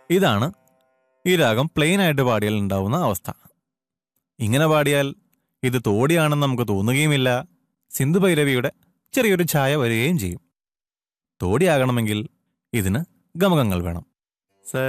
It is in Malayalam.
ഇതാണ് ഈ രാഗം പ്ലെയിൻ ആയിട്ട് പാടിയാൽ ഉണ്ടാവുന്ന അവസ്ഥ. ഇങ്ങനെ പാടിയാൽ ഇത് തോടിയാണെന്ന് നമുക്ക് തോന്നുകയുമില്ല. സിന്ധു ഭൈരവിയുടെ ചെറിയൊരു ഛായ വരികയും ചെയ്യും. തോടിയാകണമെങ്കിൽ ഇതിന് ഗമകങ്ങൾ വേണം.